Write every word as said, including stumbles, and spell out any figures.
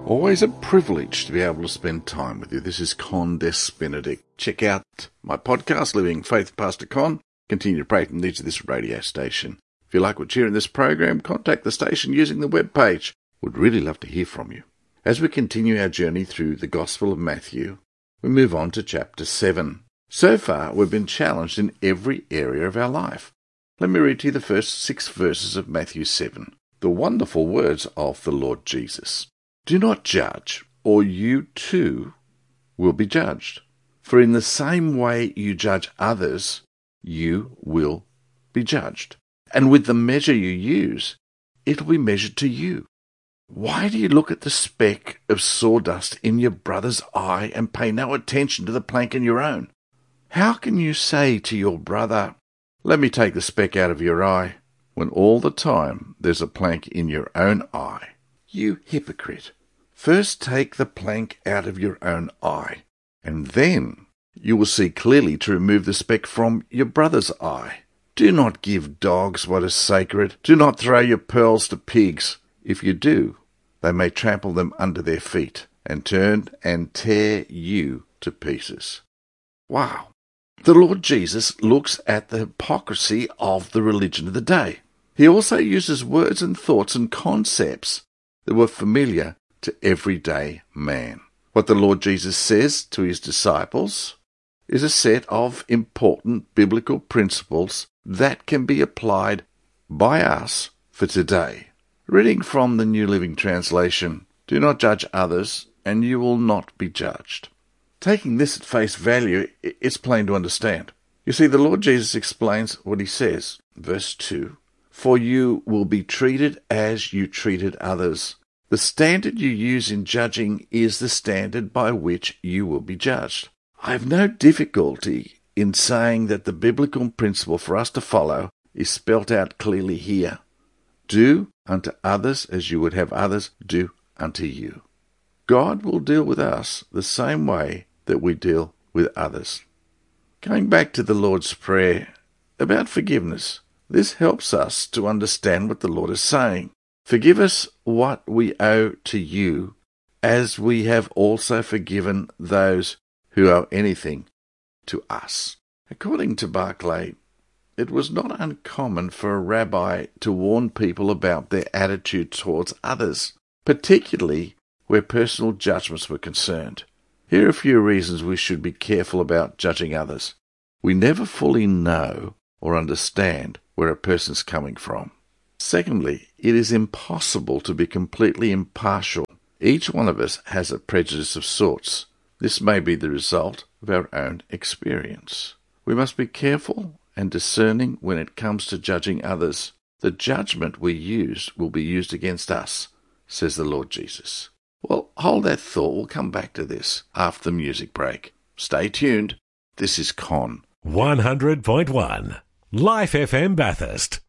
Always a privilege to be able to spend time with you. This is Con Des Benedict. Check out my podcast, Living Faith with Pastor Con. Continue to pray from the needs of this radio station. If you like what you hear in this program, contact the station using the webpage. Would really love to hear from you. As we continue our journey through the Gospel of Matthew, we move on to chapter seven. So far, we've been challenged in every area of our life. Let me read to you the first six verses of Matthew seven, the wonderful words of the Lord Jesus. Do not judge, or you too will be judged. For in the same way you judge others, you will be judged. And with the measure you use, it will be measured to you. Why do you look at the speck of sawdust in your brother's eye and pay no attention to the plank in your own? How can you say to your brother, let me take the speck out of your eye, when all the time there's a plank in your own eye? You hypocrite! First take the plank out of your own eye, and then you will see clearly to remove the speck from your brother's eye. Do not give dogs what is sacred. Do not throw your pearls to pigs. If you do, they may trample them under their feet and turn and tear you to pieces. Wow! The Lord Jesus looks at the hypocrisy of the religion of the day. He also uses words and thoughts and concepts that were familiar to everyday man. What the Lord Jesus says to his disciples is a set of important biblical principles that can be applied by us for today. Reading from the New Living Translation, do not judge others, and you will not be judged. Taking this at face value, it's plain to understand. You see, the Lord Jesus explains what he says. Verse two, for you will be treated as you treated others. The standard you use in judging is the standard by which you will be judged. I have no difficulty in saying that the biblical principle for us to follow is spelt out clearly here. Do unto others as you would have others do unto you. God will deal with us the same way that we deal with others. Going back to the Lord's Prayer about forgiveness, this helps us to understand what the Lord is saying. Forgive us what we owe to you, as we have also forgiven those who owe anything to us. According to Barclay, it was not uncommon for a rabbi to warn people about their attitude towards others, particularly where personal judgments were concerned. Here are a few reasons we should be careful about judging others. We never fully know or understand where a person's coming from. Secondly, it is impossible to be completely impartial. Each one of us has a prejudice of sorts. This may be the result of our own experience. We must be careful and discerning when it comes to judging others. The judgment we use will be used against us, says the Lord Jesus. Well, hold that thought. We'll come back to this after the music break. Stay tuned. This is Con. one hundred point one Life F M Bathurst.